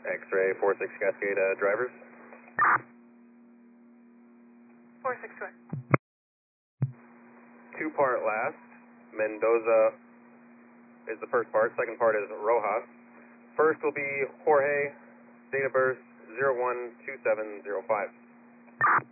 X-ray 46 Cascade drivers. 46 to it. 2-part last. Mendoza is the first part. Second part is Rojas. First will be Jorge, date of birth 012705.